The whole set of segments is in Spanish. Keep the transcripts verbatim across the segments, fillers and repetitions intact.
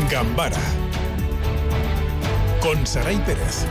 Gambara con Saray Pérez.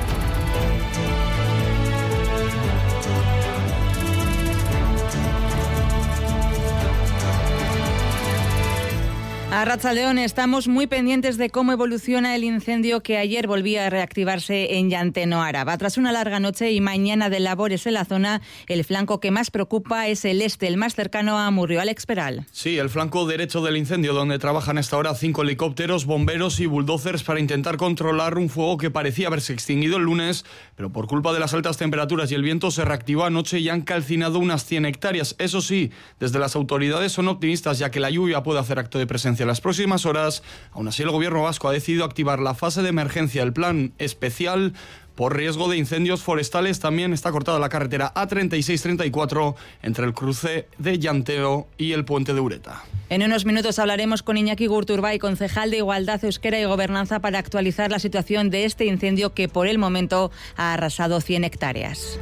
A Arratsaldeón, estamos muy pendientes de cómo evoluciona el incendio que ayer volvía a reactivarse en Llanteno, Araba. Tras una larga noche y mañana de labores en la zona, el flanco que más preocupa es el este, el más cercano a Amurrio. Alex Peral. Sí, el flanco derecho del incendio, donde trabajan hasta ahora cinco helicópteros, bomberos y bulldozers para intentar controlar un fuego que parecía haberse extinguido el lunes, pero por culpa de las altas temperaturas y el viento se reactivó anoche y han calcinado unas cien hectáreas. Eso sí, desde las autoridades son optimistas, ya que la lluvia puede hacer acto de presencia en las próximas horas. Aún así, el gobierno vasco ha decidido activar la fase de emergencia. El plan especial por riesgo de incendios forestales. También está cortada la carretera A treinta y seis treinta y cuatro entre el cruce de Llanteo y el puente de Ureta. En unos minutos hablaremos con Iñaki Gurturbay, concejal de Igualdad, Euskera y Gobernanza, para actualizar la situación de este incendio que por el momento ha arrasado cien hectáreas.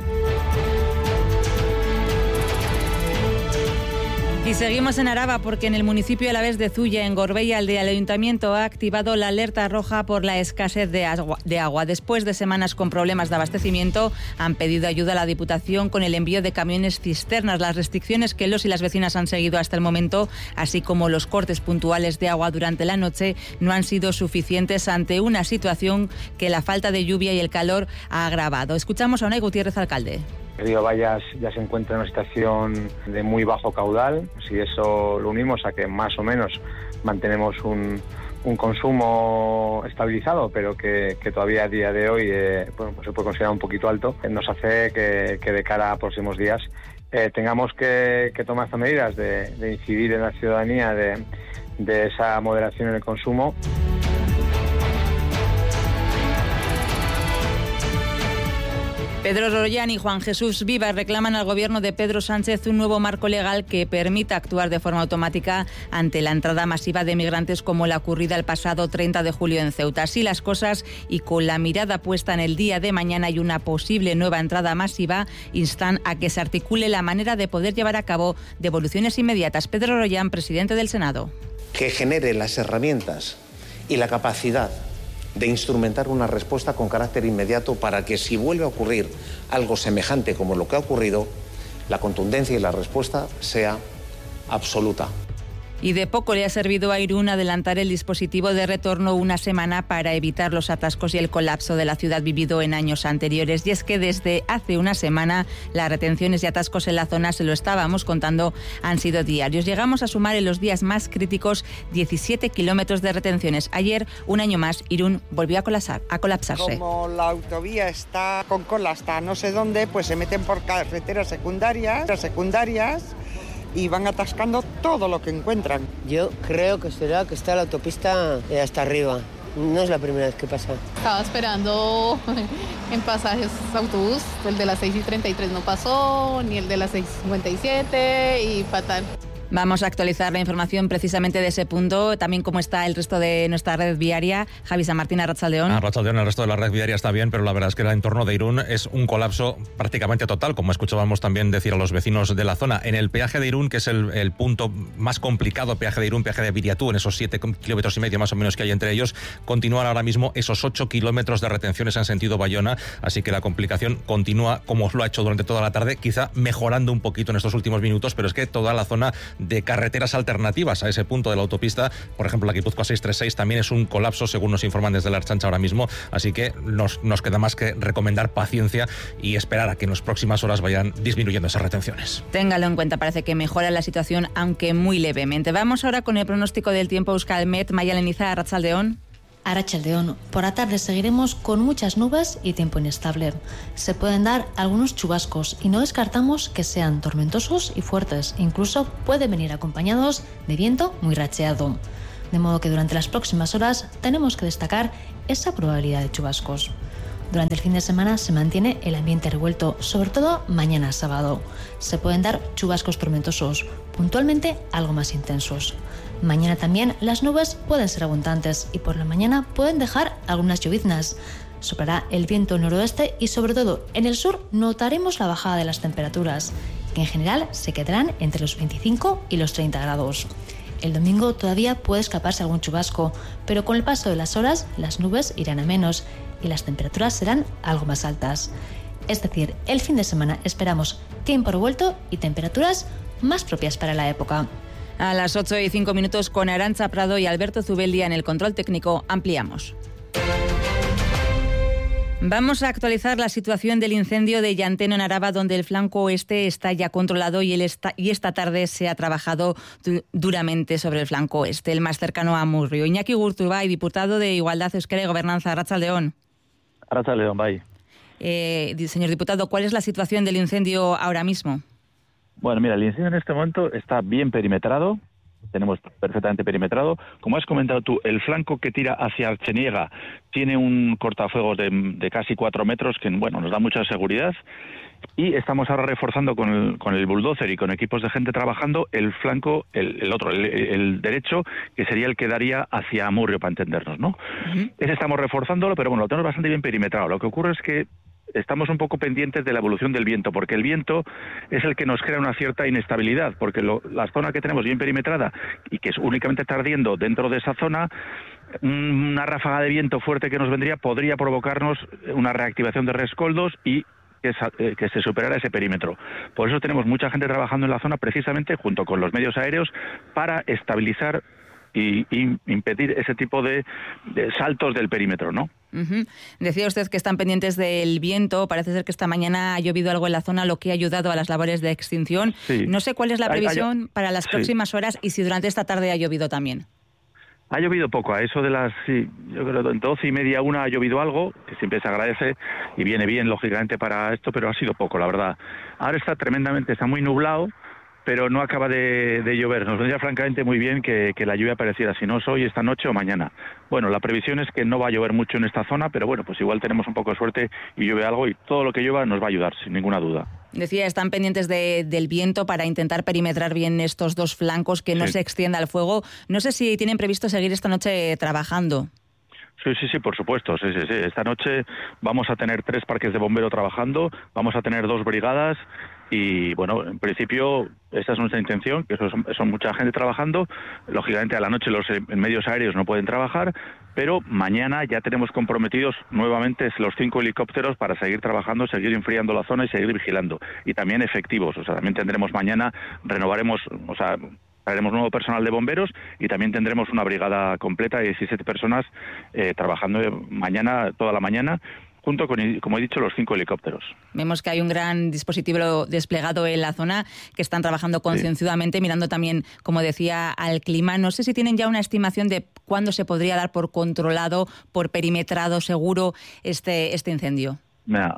Y seguimos en Araba porque en el municipio alavés de Zuya, en Gorbella, el Ayuntamiento ha activado la alerta roja por la escasez de agua, de agua. Después de semanas con problemas de abastecimiento, han pedido ayuda a la Diputación con el envío de camiones cisternas. Las restricciones que los y las vecinas han seguido hasta el momento, así como los cortes puntuales de agua durante la noche, no han sido suficientes ante una situación que la falta de lluvia y el calor ha agravado. Escuchamos a Unai Gutiérrez, alcalde. El río Bayas ya se encuentra en una situación de muy bajo caudal. Si eso lo unimos a que más o menos mantenemos un, un consumo estabilizado, pero que, que todavía a día de hoy eh, bueno, pues se puede considerar un poquito alto, nos hace que, que de cara a próximos días eh, tengamos que, que tomar estas medidas de, de incidir en la ciudadanía de, de esa moderación en el consumo. Pedro Rollán y Juan Jesús Vivas reclaman al gobierno de Pedro Sánchez un nuevo marco legal que permita actuar de forma automática ante la entrada masiva de migrantes como la ocurrida el pasado treinta de julio en Ceuta. Así las cosas, y con la mirada puesta en el día de mañana y una posible nueva entrada masiva, instan a que se articule la manera de poder llevar a cabo devoluciones inmediatas. Pedro Rollán, presidente del Senado. Que genere las herramientas y la capacidad de instrumentar una respuesta con carácter inmediato para que, si vuelve a ocurrir algo semejante como lo que ha ocurrido, la contundencia y la respuesta sea absoluta. Y de poco le ha servido a Irún adelantar el dispositivo de retorno una semana para evitar los atascos y el colapso de la ciudad vivido en años anteriores. Y es que desde hace una semana las retenciones y atascos en la zona, se lo estábamos contando, han sido diarios. Llegamos a sumar en los días más críticos diecisiete kilómetros de retenciones. Ayer, un año más, Irún volvió a colapsar, a colapsarse. Como la autovía está con cola hasta no sé dónde, pues se meten por carreteras secundarias, secundarias y van atascando todo lo que encuentran. Yo creo que será que está la autopista hasta arriba. No es la primera vez que pasa. Estaba esperando en pasajes autobús, el de las seis y treinta y tres no pasó, ni el de las seis y cincuenta y siete, y fatal. Vamos a actualizar la información precisamente de ese punto, también cómo está el resto de nuestra red viaria. Javi San Martín, Arratsaldeón. Arratsaldeón, el resto de la red viaria está bien, pero la verdad es que el entorno de Irún es un colapso prácticamente total, como escuchábamos también decir a los vecinos de la zona. En el peaje de Irún, que es el, el punto más complicado, peaje de Irún, peaje de Viriatú, en esos siete kilómetros y medio más o menos que hay entre ellos, continúan ahora mismo esos ocho kilómetros de retenciones en sentido Bayona, así que la complicación continúa como lo ha hecho durante toda la tarde, quizá mejorando un poquito en estos últimos minutos, pero es que toda la zona de carreteras alternativas a ese punto de la autopista, por ejemplo la Guipúzcoa seiscientos treinta y seis, también es un colapso, según nos informan desde la Ertzaintza ahora mismo, así que nos, nos queda más que recomendar paciencia y esperar a que en las próximas horas vayan disminuyendo esas retenciones. Téngalo en cuenta, parece que mejora la situación, aunque muy levemente. Vamos ahora con el pronóstico del tiempo Euskalmet. Maya Leniza, Arratsaldeón. Arratsaldeón, por la tarde seguiremos con muchas nubes y tiempo inestable. Se pueden dar algunos chubascos y no descartamos que sean tormentosos y fuertes. Incluso pueden venir acompañados de viento muy racheado. De modo que durante las próximas horas tenemos que destacar esa probabilidad de chubascos. Durante el fin de semana se mantiene el ambiente revuelto, sobre todo mañana sábado. Se pueden dar chubascos tormentosos, puntualmente algo más intensos. Mañana también las nubes pueden ser abundantes y por la mañana pueden dejar algunas lloviznas. Soplará el viento noroeste y sobre todo en el sur notaremos la bajada de las temperaturas, que en general se quedarán entre los veinticinco y los treinta grados. El domingo todavía puede escaparse algún chubasco, pero con el paso de las horas las nubes irán a menos y las temperaturas serán algo más altas. Es decir, el fin de semana esperamos tiempo revuelto y temperaturas más propias para la época. A las ocho y cinco minutos con Arantxa Prado y Alberto Zubeldia en el control técnico ampliamos. Vamos a actualizar la situación del incendio de Llanteno en Araba, donde el flanco oeste está ya controlado y, el esta, y esta tarde se ha trabajado du- duramente sobre el flanco oeste, el más cercano a Amurrio. Iñaki Gurtubay, diputado de Igualdad, Euskera y Gobernanza. Arratsaldeon. Arratsaldeon, bai. Eh, señor diputado, ¿cuál es la situación del incendio ahora mismo? Bueno, mira, el incendio en este momento está bien perimetrado. Tenemos perfectamente perimetrado. Como has comentado tú, el flanco que tira hacia Archeniega tiene un cortafuegos de, de casi cuatro metros que, bueno, nos da mucha seguridad. Y estamos ahora reforzando con el, con el bulldozer y con equipos de gente trabajando el flanco, el, el otro, el, el derecho, que sería el que daría hacia Amurrio, para entendernos, ¿no? Uh-huh. Ese estamos reforzándolo, pero bueno, lo tenemos bastante bien perimetrado. Lo que ocurre es que estamos un poco pendientes de la evolución del viento, porque el viento es el que nos crea una cierta inestabilidad, porque lo, la zona que tenemos bien perimetrada y que es únicamente está ardiendo dentro de esa zona, una ráfaga de viento fuerte que nos vendría podría provocarnos una reactivación de rescoldos y que, que se superara ese perímetro. Por eso tenemos mucha gente trabajando en la zona, precisamente junto con los medios aéreos, para estabilizar y, y impedir ese tipo de, de saltos del perímetro, ¿no? Uh-huh. Decía usted que están pendientes del viento. Parece ser que esta mañana ha llovido algo en la zona, lo que ha ayudado a las labores de extinción. Sí. No sé cuál es la previsión hay, hay, para las sí. próximas horas y si durante esta tarde ha llovido también. Ha llovido poco, a eso de las, sí, yo creo, doce y media, una ha llovido algo, que siempre se agradece y viene bien, lógicamente, para esto, pero ha sido poco, la verdad. Ahora está tremendamente, está muy nublado, pero no acaba de, de llover. Nos vendría francamente muy bien que, que la lluvia apareciera, si no es hoy, esta noche o mañana. Bueno, la previsión es que no va a llover mucho en esta zona, pero bueno, pues igual tenemos un poco de suerte y llueve algo y todo lo que llueva nos va a ayudar, sin ninguna duda. Decía, están pendientes de, del viento para intentar perimetrar bien estos dos flancos, que no sí. se extienda el fuego. No sé si tienen previsto seguir esta noche trabajando. Sí, sí, sí, por supuesto. Sí, sí, sí. Esta noche vamos a tener tres parques de bombero trabajando, vamos a tener dos brigadas y, bueno, en principio esa es nuestra intención, que son, son mucha gente trabajando. Lógicamente a la noche los medios aéreos no pueden trabajar, pero mañana ya tenemos comprometidos nuevamente los cinco helicópteros para seguir trabajando, seguir enfriando la zona y seguir vigilando. Y también efectivos, o sea, también tendremos mañana, renovaremos, o sea, traeremos nuevo personal de bomberos y también tendremos una brigada completa de diecisiete personas eh, trabajando mañana, toda la mañana, junto con, como he dicho, los cinco helicópteros. Vemos que hay un gran dispositivo desplegado en la zona, que están trabajando concienzudamente, sí. mirando también, como decía, al clima. No sé si tienen ya una estimación de cuándo se podría dar por controlado, por perimetrado seguro este, este incendio. Mira,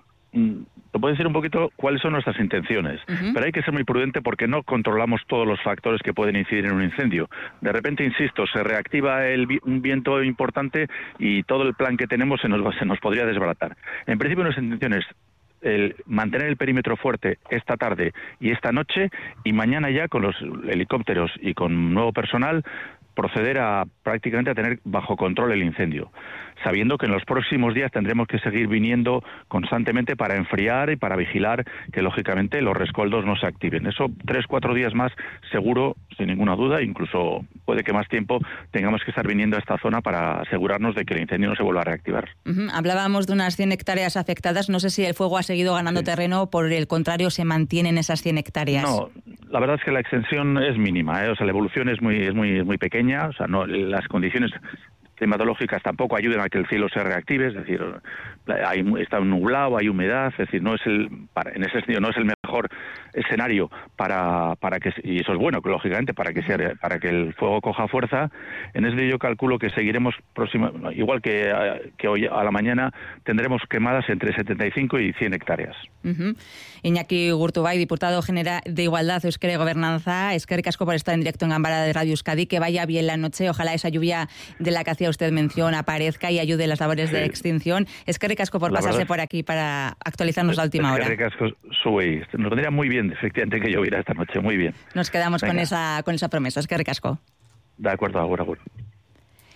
te puedo decir un poquito cuáles son nuestras intenciones, uh-huh. pero hay que ser muy prudente porque no controlamos todos los factores que pueden incidir en un incendio. De repente, insisto, se reactiva el vi- un viento importante y todo el plan que tenemos se nos, se nos podría desbaratar. En principio, nuestra intención es el mantener el perímetro fuerte esta tarde y esta noche, y mañana ya con los helicópteros y con nuevo personal proceder a prácticamente a tener bajo control el incendio, sabiendo que en los próximos días tendremos que seguir viniendo constantemente para enfriar y para vigilar que lógicamente los rescoldos no se activen. Eso tres, cuatro días más seguro, sin ninguna duda, incluso puede que más tiempo tengamos que estar viniendo a esta zona para asegurarnos de que el incendio no se vuelva a reactivar. Uh-huh. Hablábamos de unas cien hectáreas afectadas, no sé si el fuego ha seguido ganando sí. terreno o por el contrario se mantienen esas cien hectáreas. No, la verdad es que la extensión es mínima, ¿eh? O sea, la evolución es muy, es muy, es muy pequeña. O sea, no, las condiciones climatológicas tampoco ayudan a que el cielo se reactive, es decir, hay, está nublado, hay humedad, es decir, no es el, para, en ese sentido no es el mejor escenario para, para que, y eso es bueno, lógicamente, para que sea, para que el fuego coja fuerza. En ese sentido yo calculo que seguiremos próxima, igual que, que hoy a la mañana tendremos quemadas entre setenta y cinco y cien hectáreas. Uh-huh. Iñaki Gurtubay, diputado general de Igualdad, Euskera y Gobernanza, eskerrik asko por estar en directo en Gambara de Radio Euskadi, que vaya bien la noche, ojalá esa lluvia de la que hacía usted mención aparezca y ayude en las labores sí. de extinción. Eskerrik asko por la pasarse verdad, por aquí para actualizarnos la última hora. Eskerrik asko zuei. Nos vendría muy bien, efectivamente, que lloviera esta noche, muy bien. Nos quedamos con esa, con esa promesa. Eskerrik asko. De acuerdo, agur, agur.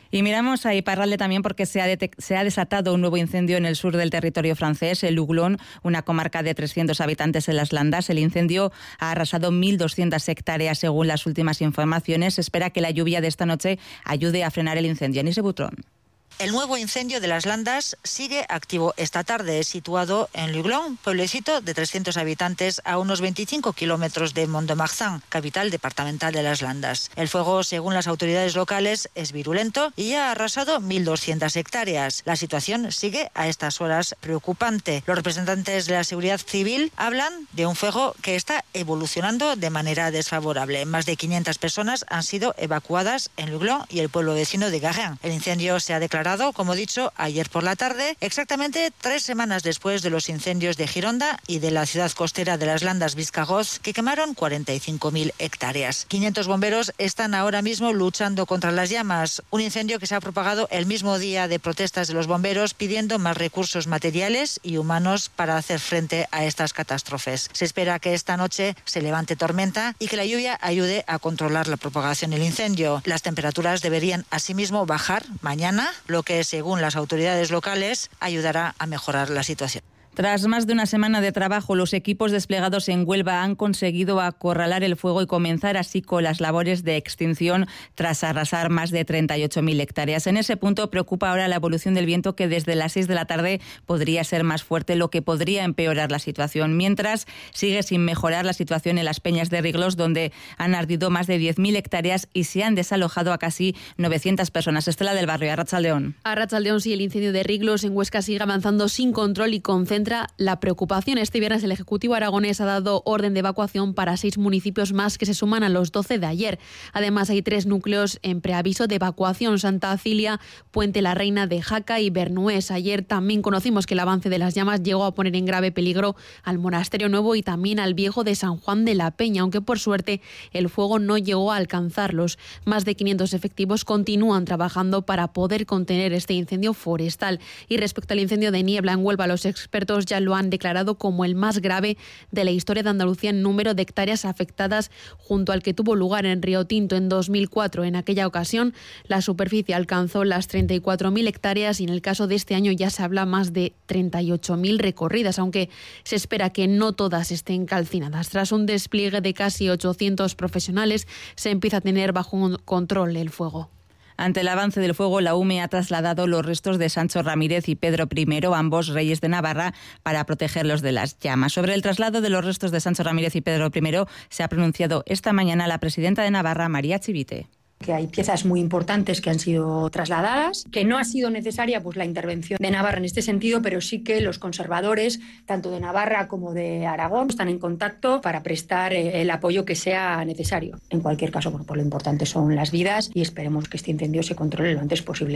Y miramos a Iparralde también porque se ha, se ha desatado un nuevo incendio en el sur del territorio francés, el Uglón, una comarca de trescientos habitantes en las Landas. El incendio ha arrasado mil doscientas hectáreas según las últimas informaciones. Se espera que la lluvia de esta noche ayude a frenar el incendio. Anise Butrón. El nuevo incendio de las Landas sigue activo esta tarde, situado en Luglón, pueblecito de trescientos habitantes a unos veinticinco kilómetros de Mont-de-Marsan, capital departamental de las Landas. El fuego, según las autoridades locales, es virulento y ya ha arrasado mil doscientas hectáreas. La situación sigue a estas horas preocupante. Los representantes de la seguridad civil hablan de un fuego que está evolucionando de manera desfavorable. Más de quinientas personas han sido evacuadas en Luglón y el pueblo vecino de Garrin. El incendio se ha declarado, como dicho, ayer por la tarde, exactamente tres semanas después de los incendios de Gironda y de la ciudad costera de las Landas Biscarroz, que quemaron cuarenta y cinco mil hectáreas. quinientos bomberos están ahora mismo luchando contra las llamas, un incendio que se ha propagado el mismo día de protestas de los bomberos pidiendo más recursos materiales y humanos para hacer frente a estas catástrofes. Se espera que esta noche se levante tormenta y que la lluvia ayude a controlar la propagación del incendio. Las temperaturas deberían asimismo bajar mañana, lo que, según las autoridades locales, ayudará a mejorar la situación. Tras más de una semana de trabajo, los equipos desplegados en Huelva han conseguido acorralar el fuego y comenzar así con las labores de extinción tras arrasar más de treinta y ocho mil hectáreas. En ese punto preocupa ahora la evolución del viento, que desde las seis de la tarde podría ser más fuerte, lo que podría empeorar la situación. Mientras, sigue sin mejorar la situación en las Peñas de Riglos, donde han ardido más de diez mil hectáreas y se han desalojado a casi novecientas personas. Estela del Barrio, Arratsaldeón. Arratsaldeón, sí, el incendio de Riglos en Huesca sigue avanzando sin control y concentra la preocupación. Este viernes el Ejecutivo aragonés ha dado orden de evacuación para seis municipios más que se suman a los doce de ayer. Además, hay tres núcleos en preaviso de evacuación: Santa Cilia, Puente la Reina de Jaca y Bernués. Ayer también conocimos que el avance de las llamas llegó a poner en grave peligro al Monasterio Nuevo y también al Viejo de San Juan de la Peña, aunque por suerte el fuego no llegó a alcanzarlos. Más de quinientos efectivos continúan trabajando para poder contener este incendio forestal. Y respecto al incendio de niebla en Huelva, los expertos ya lo han declarado como el más grave de la historia de Andalucía en número de hectáreas afectadas, junto al que tuvo lugar en Río Tinto en dos mil cuatro. En aquella ocasión, la superficie alcanzó las treinta y cuatro mil hectáreas y en el caso de este año ya se habla más de treinta y ocho mil recorridas, aunque se espera que no todas estén calcinadas. Tras un despliegue de casi ochocientos profesionales, se empieza a tener bajo control el fuego. Ante el avance del fuego, la U M E ha trasladado los restos de Sancho Ramírez y Pedro primero, ambos reyes de Navarra, para protegerlos de las llamas. Sobre el traslado de los restos de Sancho Ramírez y Pedro primero se ha pronunciado esta mañana la presidenta de Navarra, María Chivite. Que hay piezas muy importantes que han sido trasladadas, que no ha sido necesaria pues la intervención de Navarra en este sentido, pero sí que los conservadores, tanto de Navarra como de Aragón, están en contacto para prestar el apoyo que sea necesario. En cualquier caso, bueno, pues lo importante son las vidas y esperemos que este incendio se controle lo antes posible.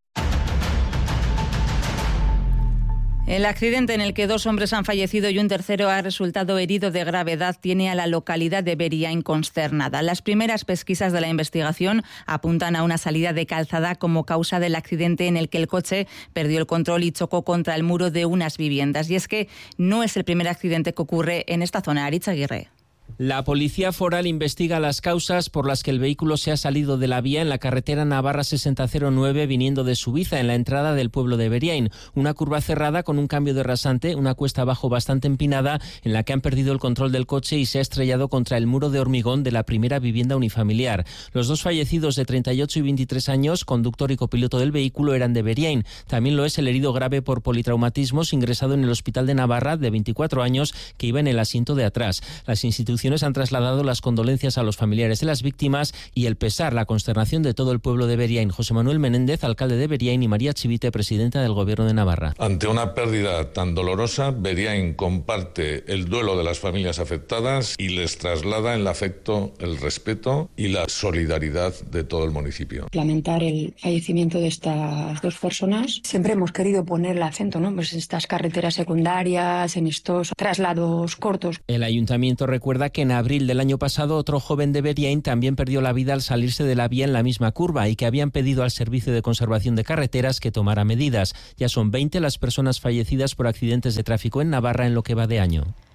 El accidente en el que dos hombres han fallecido y un tercero ha resultado herido de gravedad tiene a la localidad de Beriain consternada. Las primeras pesquisas de la investigación apuntan a una salida de calzada como causa del accidente en el que el coche perdió el control y chocó contra el muro de unas viviendas. Y es que no es el primer accidente que ocurre en esta zona. Aritz Aguirre. La Policía Foral investiga las causas por las que el vehículo se ha salido de la vía en la carretera Navarra sesenta cero nueve viniendo de Subiza, en la entrada del pueblo de Beriain. Una curva cerrada con un cambio de rasante, una cuesta abajo bastante empinada en la que han perdido el control del coche y se ha estrellado contra el muro de hormigón de la primera vivienda unifamiliar. Los dos fallecidos de treinta y ocho y veintitrés años, conductor y copiloto del vehículo, eran de Beriain. También lo es el herido grave por politraumatismos ingresado en el Hospital de Navarra de veinticuatro años que iba en el asiento de atrás. Las instituciones han trasladado las condolencias a los familiares de las víctimas y el pesar, la consternación de todo el pueblo de Beriain. José Manuel Menéndez, alcalde de Beriain, y María Chivite, presidenta del Gobierno de Navarra. Ante una pérdida tan dolorosa, Beriain comparte el duelo de las familias afectadas y les traslada el afecto, el respeto y la solidaridad de todo el municipio. Lamentar el fallecimiento de estas dos personas. Siempre hemos querido poner el acento, ¿no? Pues en estas carreteras secundarias, en estos traslados cortos. El ayuntamiento recuerda que en abril del año pasado otro joven de Beriain también perdió la vida al salirse de la vía en la misma curva y que habían pedido al Servicio de Conservación de Carreteras que tomara medidas. Ya son veinte las personas fallecidas por accidentes de tráfico en Navarra en lo que va de año.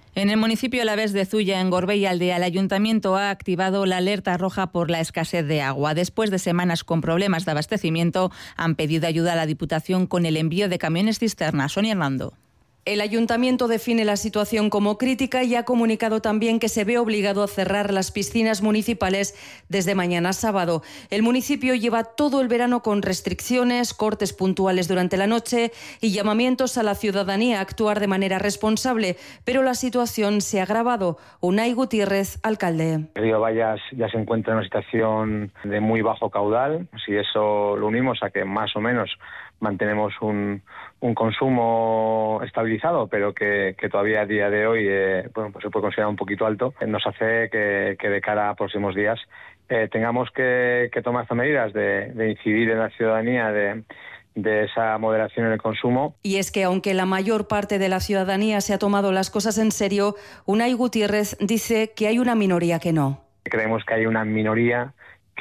En el municipio alavés de Zuya, en Gorbella Aldea, el ayuntamiento ha activado la alerta roja por la escasez de agua. Después de semanas con problemas de abastecimiento, han pedido ayuda a la Diputación con el envío de camiones cisterna. Sonia Hernando. El ayuntamiento define la situación como crítica y ha comunicado también que se ve obligado a cerrar las piscinas municipales desde mañana sábado. El municipio lleva todo el verano con restricciones, cortes puntuales durante la noche y llamamientos a la ciudadanía a actuar de manera responsable, pero la situación se ha agravado. Unai Gutiérrez, alcalde. El río Bayas ya se encuentra en una situación de muy bajo caudal. Si eso lo unimos a que más o menos mantenemos un, un consumo estabilizado, pero que, que todavía a día de hoy eh, bueno, pues se puede considerar un poquito alto, nos hace que, que de cara a próximos días eh, tengamos que, que tomar estas medidas de, de incidir en la ciudadanía, de, de esa moderación en el consumo. Y es que aunque la mayor parte de la ciudadanía se ha tomado las cosas en serio, Unai Gutiérrez dice que hay una minoría que no. Creemos que hay una minoría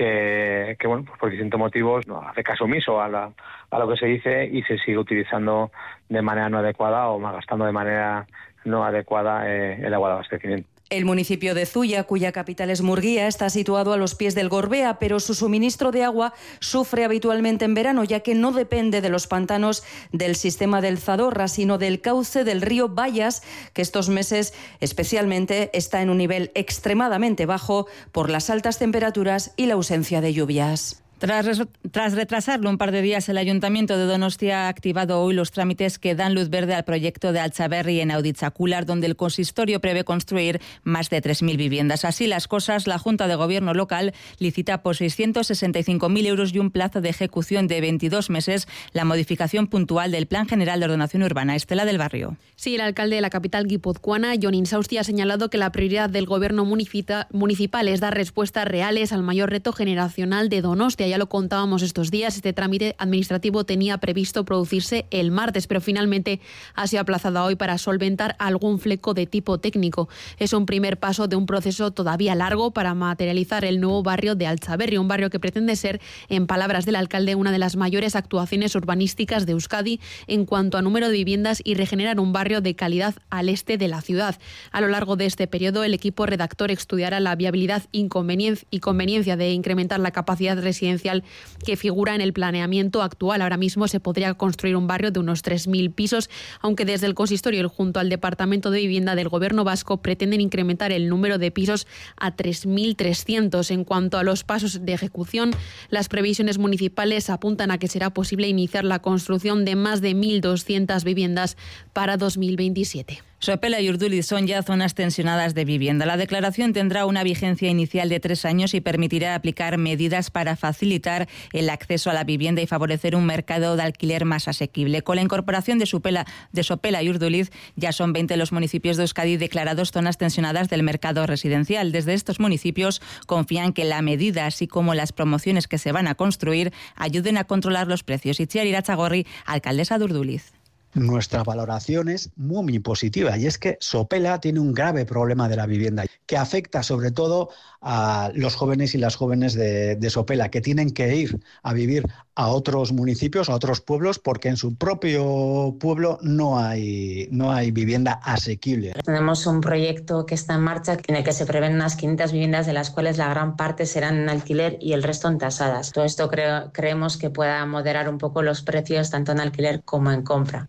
que, que bueno, pues por distintos motivos no hace caso omiso a, la, a lo que se dice y se sigue utilizando de manera no adecuada o malgastando de manera no adecuada eh, el agua de abastecimiento. El municipio de Zuya, cuya capital es Murguía, está situado a los pies del Gorbea, pero su suministro de agua sufre habitualmente en verano, ya que no depende de los pantanos del sistema del Zadorra, sino del cauce del río Bayas, que estos meses especialmente está en un nivel extremadamente bajo por las altas temperaturas y la ausencia de lluvias. Tras, tras retrasarlo un par de días, el Ayuntamiento de Donostia ha activado hoy los trámites que dan luz verde al proyecto de Altzaberri en Auditzacular, donde el consistorio prevé construir más de tres mil viviendas. Así las cosas, la Junta de Gobierno local licita por seiscientos sesenta y cinco mil euros y un plazo de ejecución de veintidós meses la modificación puntual del Plan General de Ordenación Urbana. Estela del Barrio. Sí, el alcalde de la capital guipuzcoana, Jon Insausti, ha señalado que la prioridad del Gobierno municipal es dar respuestas reales al mayor reto generacional de Donostia. Ya lo contábamos estos días, este trámite administrativo tenía previsto producirse el martes, pero finalmente ha sido aplazado a hoy para solventar algún fleco de tipo técnico. Es un primer paso de un proceso todavía largo para materializar el nuevo barrio de Altzaberri, un barrio que pretende ser, en palabras del alcalde, una de las mayores actuaciones urbanísticas de Euskadi en cuanto a número de viviendas y regenerar un barrio de calidad al este de la ciudad. A lo largo de este periodo, el equipo redactor estudiará la viabilidad y conveniencia de incrementar la capacidad residencial que figura en el planeamiento actual. Ahora mismo se podría construir un barrio de unos tres mil pisos, aunque desde el consistorio y junto al Departamento de Vivienda del Gobierno vasco pretenden incrementar el número de pisos a tres mil trescientos. En cuanto a los pasos de ejecución, las previsiones municipales apuntan a que será posible iniciar la construcción de más de mil doscientas viviendas para dos mil veintisiete. Sopela y Urduliz son ya zonas tensionadas de vivienda. La declaración tendrá una vigencia inicial de tres años y permitirá aplicar medidas para facilitar el acceso a la vivienda y favorecer un mercado de alquiler más asequible. Con la incorporación de Sopela, de Sopela y Urduliz, ya son veinte los municipios de Euskadi declarados zonas tensionadas del mercado residencial. Desde estos municipios confían que la medida, así como las promociones que se van a construir, ayuden a controlar los precios. Itziar Iratzagorri, alcaldesa de Urduliz. Nuestra valoración es muy, muy positiva y es que Sopela tiene un grave problema de la vivienda que afecta sobre todo a los jóvenes y las jóvenes de, de Sopela, que tienen que ir a vivir a otros municipios, a otros pueblos, porque en su propio pueblo no hay, no hay vivienda asequible. Tenemos un proyecto que está en marcha en el que se prevén unas quinientas viviendas, de las cuales la gran parte serán en alquiler y el resto en tasadas. Todo esto creo, creemos que pueda moderar un poco los precios tanto en alquiler como en compra.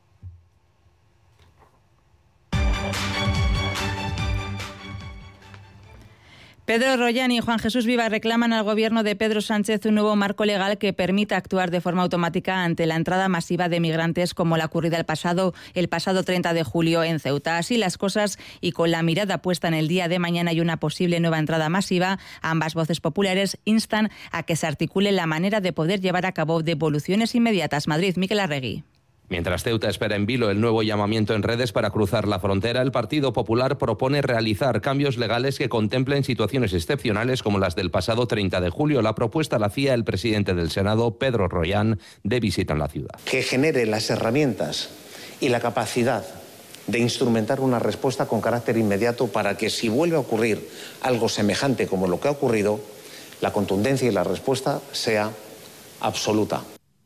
Pedro Rollán y Juan Jesús Viva reclaman al gobierno de Pedro Sánchez un nuevo marco legal que permita actuar de forma automática ante la entrada masiva de migrantes como la ocurrida el pasado, el pasado treinta de julio en Ceuta. Así las cosas y con la mirada puesta en el día de mañana y una posible nueva entrada masiva, ambas voces populares instan a que se articule la manera de poder llevar a cabo devoluciones inmediatas. Madrid, Miquel Arregui. Mientras Ceuta espera en vilo el nuevo llamamiento en redes para cruzar la frontera, el Partido Popular propone realizar cambios legales que contemplen situaciones excepcionales como las del pasado treinta de julio. La propuesta la hacía el presidente del Senado, Pedro Rollán, de visita en la ciudad. Que genere las herramientas y la capacidad de instrumentar una respuesta con carácter inmediato para que, si vuelve a ocurrir algo semejante como lo que ha ocurrido, la contundencia y la respuesta sea absoluta.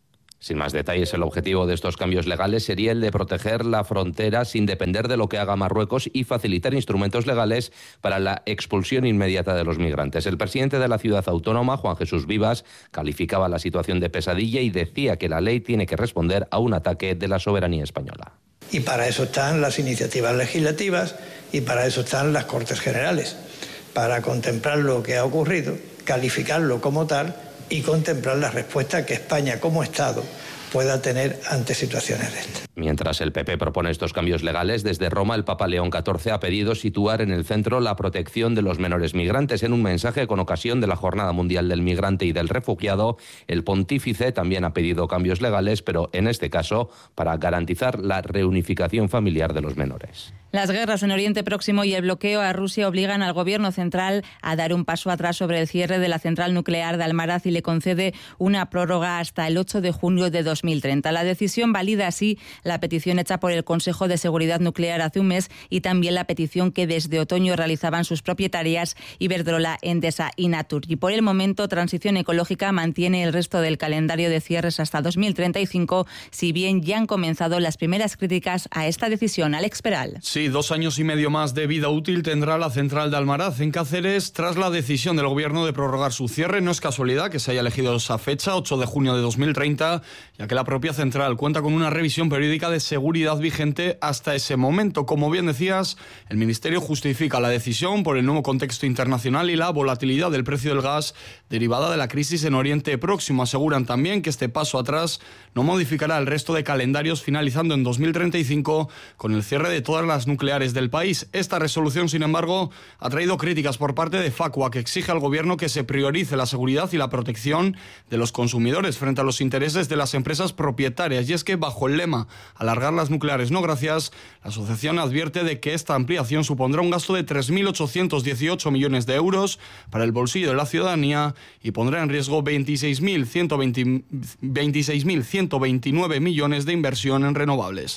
Sin más detalles, el objetivo de estos cambios legales sería el de proteger la frontera sin depender de lo que haga Marruecos y facilitar instrumentos legales para la expulsión inmediata de los migrantes. El presidente de la ciudad autónoma, Juan Jesús Vivas, calificaba la situación de pesadilla y decía que la ley tiene que responder a un ataque de la soberanía española. Y para eso están las iniciativas legislativas y para eso están las Cortes Generales, para contemplar lo que ha ocurrido, calificarlo como tal y contemplar la respuesta que España como Estado pueda tener ante situaciones de estas. Mientras el P P propone estos cambios legales, desde Roma el Papa León catorce ha pedido situar en el centro la protección de los menores migrantes. En un mensaje con ocasión de la Jornada Mundial del Migrante y del Refugiado, el pontífice también ha pedido cambios legales, pero en este caso para garantizar la reunificación familiar de los menores. Las guerras en Oriente Próximo y el bloqueo a Rusia obligan al gobierno central a dar un paso atrás sobre el cierre de la central nuclear de Almaraz y le concede una prórroga hasta el ocho de junio de dos mil treinta. La decisión valida así la petición hecha por el Consejo de Seguridad Nuclear hace un mes y también la petición que desde otoño realizaban sus propietarias Iberdrola, Endesa y Naturgy. Por el momento, Transición Ecológica mantiene el resto del calendario de cierres hasta dos mil treinta y cinco, si bien ya han comenzado las primeras críticas a esta decisión. Alex Peral. Sí, dos años y medio más de vida útil tendrá la central de Almaraz en Cáceres tras la decisión del gobierno de prorrogar su cierre. No es casualidad que se haya elegido esa fecha, ocho de junio de dos mil treinta, ya que la propia central cuenta con una revisión periódica de seguridad vigente hasta ese momento. Como bien decías, el Ministerio justifica la decisión por el nuevo contexto internacional y la volatilidad del precio del gas derivada de la crisis en Oriente Próximo. Aseguran también que este paso atrás no modificará el resto de calendarios, finalizando en dos mil treinta y cinco con el cierre de todas las nucleares del país. Esta resolución, sin embargo, ha traído críticas por parte de Facua, que exige al gobierno que se priorice la seguridad y la protección de los consumidores frente a los intereses de las empresas propietarias. Y es que, bajo el lema "alargar las nucleares no gracias", la asociación advierte de que esta ampliación supondrá un gasto de tres mil ochocientos dieciocho millones de euros para el bolsillo de la ciudadanía y pondrá en riesgo veintiséis mil ciento veintinueve millones de inversión en renovables.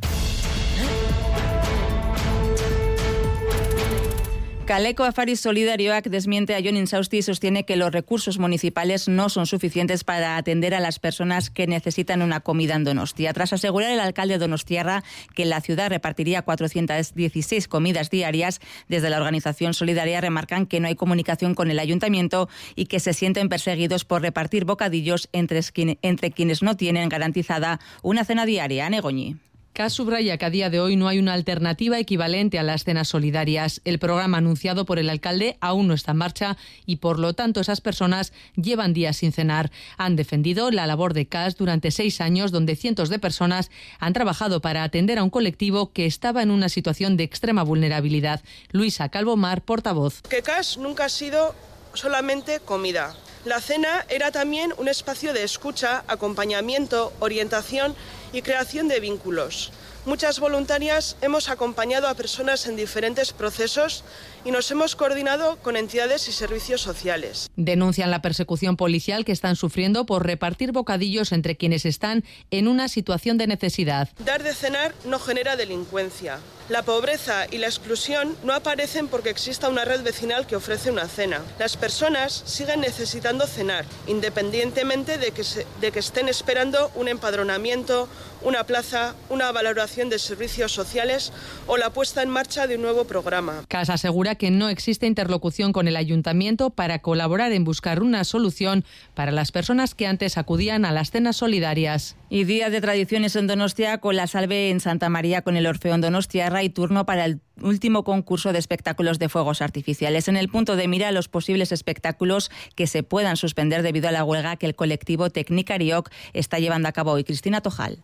Kaleko Afari Solidarioak desmiente a Jon Insausti y sostiene que los recursos municipales no son suficientes para atender a las personas que necesitan una comida en Donostia. Tras asegurar el alcalde donostiarra que la ciudad repartiría cuatrocientas dieciséis comidas diarias, desde la organización solidaria remarcan que no hay comunicación con el ayuntamiento y que se sienten perseguidos por repartir bocadillos entre, entre quienes no tienen garantizada una cena diaria. Anegoñi. K subraya que a día de hoy no hay una alternativa equivalente a las cenas solidarias. El programa anunciado por el alcalde aún no está en marcha y, por lo tanto, esas personas llevan días sin cenar. Han defendido la labor de K durante seis años, donde cientos de personas han trabajado para atender a un colectivo que estaba en una situación de extrema vulnerabilidad. Luisa Calvomar, portavoz. Que K nunca ha sido solamente comida. La cena era también un espacio de escucha, acompañamiento, orientación y creación de vínculos. Muchas voluntarias hemos acompañado a personas en diferentes procesos y nos hemos coordinado con entidades y servicios sociales. Denuncian la persecución policial que están sufriendo por repartir bocadillos entre quienes están en una situación de necesidad. Dar de cenar no genera delincuencia. La pobreza y la exclusión no aparecen porque exista una red vecinal que ofrece una cena. Las personas siguen necesitando cenar, independientemente de que, se, de que estén esperando un empadronamiento, una plaza, una valoración de servicios sociales o la puesta en marcha de un nuevo programa. Casa asegura que no existe interlocución con el ayuntamiento para colaborar en buscar una solución para las personas que antes acudían a las cenas solidarias. Y día de tradiciones en Donostia, con la salve en Santa María con el Orfeón Donostiarra y turno para el último concurso de espectáculos de fuegos artificiales. En el punto de mira los posibles espectáculos que se puedan suspender debido a la huelga que el colectivo Tecnicarioc está llevando a cabo hoy. Cristina Tojal.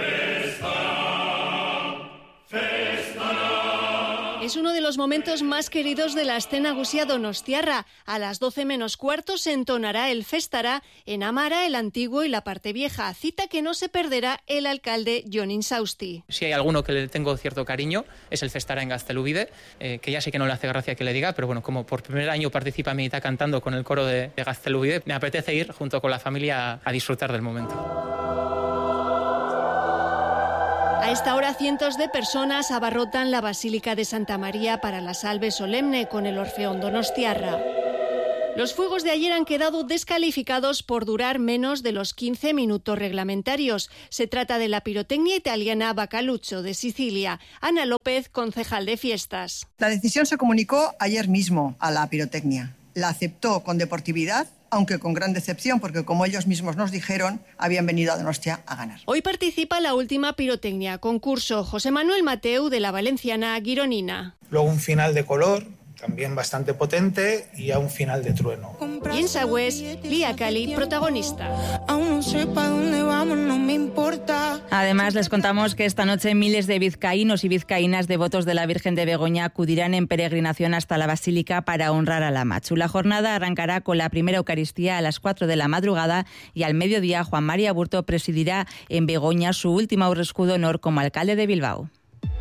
Es uno de los momentos más queridos de la escena gusia donostiarra. A las doce menos cuarto se entonará el Festará en Amara, el Antiguo y la Parte Vieja, cita que no se perderá el alcalde Jon Insausti. Si hay alguno que le tengo cierto cariño, es el Festará en Gaztelubide, eh, que ya sé que no le hace gracia que le diga, pero bueno, como por primer año participa Milita cantando con el coro de, de Gaztelubide, me apetece ir junto con la familia a, a disfrutar del momento. A esta hora cientos de personas abarrotan la Basílica de Santa María para la salve solemne con el Orfeón Donostiarra. Los fuegos de ayer han quedado descalificados por durar menos de los quince minutos reglamentarios. Se trata de la pirotecnia italiana Bacalucho de Sicilia. Ana López, concejal de fiestas. La decisión se comunicó ayer mismo a la pirotecnia. La aceptó con deportividad, aunque con gran decepción, porque como ellos mismos nos dijeron, habían venido a Donostia a ganar. Hoy participa la última pirotecnia, concurso José Manuel Mateu de la valenciana Gironina. Luego un final de color, también bastante potente, y a un final de trueno. Y en Sagüés, Lía Cali, protagonista. Aún no sé para dónde vamos, no me importa. Además, les contamos que esta noche miles de vizcaínos y vizcaínas devotos de la Virgen de Begoña acudirán en peregrinación hasta la Basílica para honrar a la Machu. La jornada arrancará con la primera Eucaristía a las cuatro de la madrugada y al mediodía Juan María Burto presidirá en Begoña su último Aurrescu honor como alcalde de Bilbao.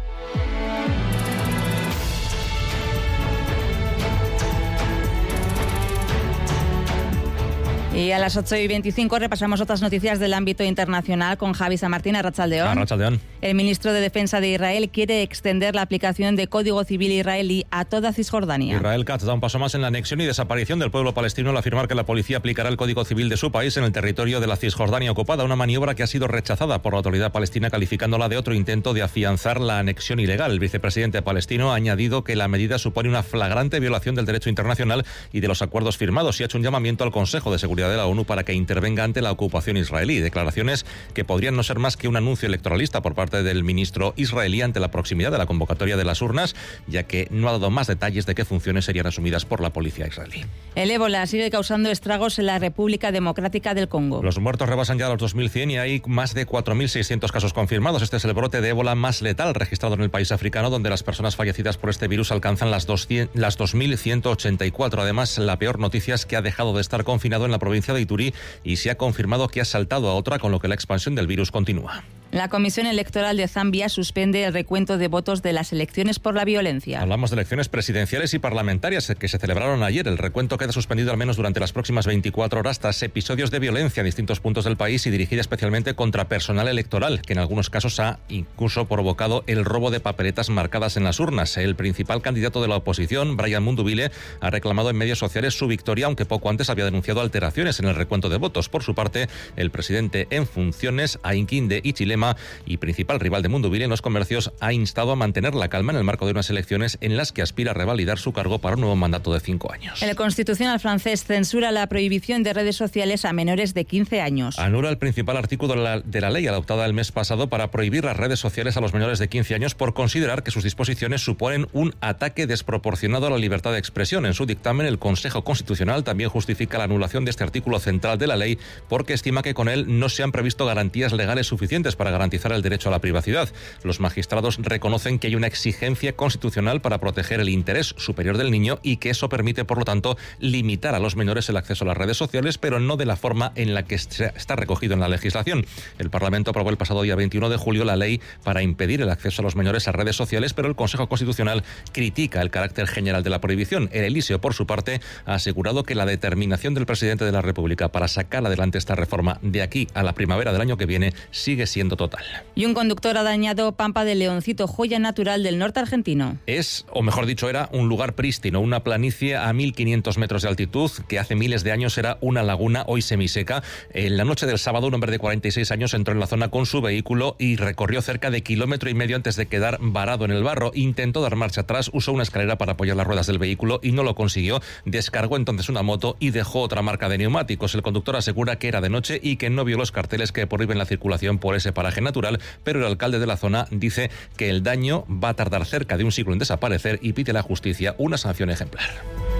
Y a las ocho y veinticinco repasamos otras noticias del ámbito internacional con Javi San Martín. Arratsaldeón. Arratsaldeón. El ministro de Defensa de Israel quiere extender la aplicación de Código Civil israelí a toda Cisjordania. Israel Katz da un paso más en la anexión y desaparición del pueblo palestino al afirmar que la policía aplicará el Código Civil de su país en el territorio de la Cisjordania ocupada, una maniobra que ha sido rechazada por la autoridad palestina calificándola de otro intento de afianzar la anexión ilegal. El vicepresidente palestino ha añadido que la medida supone una flagrante violación del derecho internacional y de los acuerdos firmados y ha hecho un llamamiento al Consejo de Seguridad de la ONU para que intervenga ante la ocupación israelí. Declaraciones que podrían no ser más que un anuncio electoralista por parte del ministro israelí ante la proximidad de la convocatoria de las urnas, ya que no ha dado más detalles de qué funciones serían asumidas por la policía israelí. El ébola sigue causando estragos en la República Democrática del Congo. Los muertos rebasan ya los dos mil cien y hay más de cuatro mil seiscientos casos confirmados. Este es el brote de ébola más letal registrado en el país africano, donde las personas fallecidas por este virus alcanzan las, doscientos, las dos mil ciento ochenta y cuatro. Además, la peor noticia es que ha dejado de estar confinado en la provincia de Ituri y se ha confirmado que ha saltado a otra, con lo que la expansión del virus continúa. La Comisión Electoral de Zambia suspende el recuento de votos de las elecciones por la violencia. Hablamos de elecciones presidenciales y parlamentarias que se celebraron ayer. El recuento queda suspendido al menos durante las próximas veinticuatro horas tras episodios de violencia en distintos puntos del país y dirigida especialmente contra personal electoral, que en algunos casos ha incluso provocado el robo de papeletas marcadas en las urnas. El principal candidato de la oposición, Brian Mundubile, ha reclamado en medios sociales su victoria, aunque poco antes había denunciado alteraciones en el recuento de votos. Por su parte, el presidente en funciones, Hakainde Hichilema, y principal rival de Mundubile en los comercios, ha instado a mantener la calma en el marco de unas elecciones en las que aspira a revalidar su cargo para un nuevo mandato de cinco años. El Constitucional francés censura la prohibición de redes sociales a menores de quince años. Anula el principal artículo de la, de la ley adoptada el mes pasado para prohibir las redes sociales a los menores de quince años por considerar que sus disposiciones suponen un ataque desproporcionado a la libertad de expresión. En su dictamen, el Consejo Constitucional también justifica la anulación de este artículo central de la ley porque estima que con él no se han previsto garantías legales suficientes para garantizar el derecho a la privacidad. Los magistrados reconocen que hay una exigencia constitucional para proteger el interés superior del niño y que eso permite, por lo tanto, limitar a los menores el acceso a las redes sociales, pero no de la forma en la que está recogido en la legislación. El Parlamento aprobó el pasado día veintiuno de julio la ley para impedir el acceso a los menores a redes sociales, pero el Consejo Constitucional critica el carácter general de la prohibición. El Elíseo, por su parte, ha asegurado que la determinación del presidente de la República para sacar adelante esta reforma de aquí a la primavera del año que viene sigue siendo total. Y un conductor ha dañado Pampa del Leoncito, joya natural del norte argentino. Es, o mejor dicho, era un lugar prístino, una planicie a mil quinientos metros de altitud que hace miles de años era una laguna hoy semiseca. En la noche del sábado, un hombre de cuarenta y seis años entró en la zona con su vehículo y recorrió cerca de kilómetro y medio antes de quedar varado en el barro. Intentó dar marcha atrás, usó una escalera para apoyar las ruedas del vehículo y no lo consiguió. Descargó entonces una moto y dejó otra marca de neumáticos. El conductor asegura que era de noche y que no vio los carteles que prohíben la circulación por ese paraje natural, pero el alcalde de la zona dice que el daño va a tardar cerca de un siglo en desaparecer y pide a la justicia una sanción ejemplar.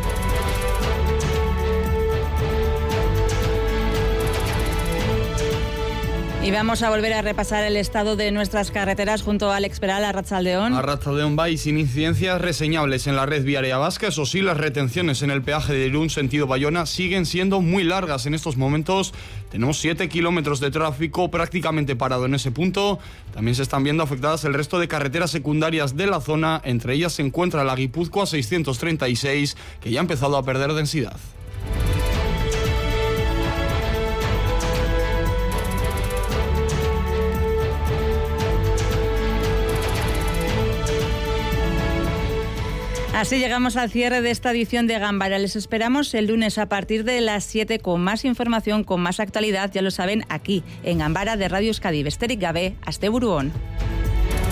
Y vamos a volver a repasar el estado de nuestras carreteras junto a Alex Peral. Arratsaldeón. Arratsaldeón va y sin incidencias reseñables en la red viaria vasca. Eso sí, las retenciones en el peaje de Irún sentido Bayona siguen siendo muy largas. En estos momentos tenemos siete kilómetros de tráfico prácticamente parado en ese punto. También se están viendo afectadas el resto de carreteras secundarias de la zona. Entre ellas se encuentra la Guipúzcoa seiscientos treinta y seis, que ya ha empezado a perder densidad. Así llegamos al cierre de esta edición de Gambara. Les esperamos el lunes a partir de las siete con más información, con más actualidad, ya lo saben, aquí en Gambara de Radio Euskadi. Besterik gabe, aste buruon.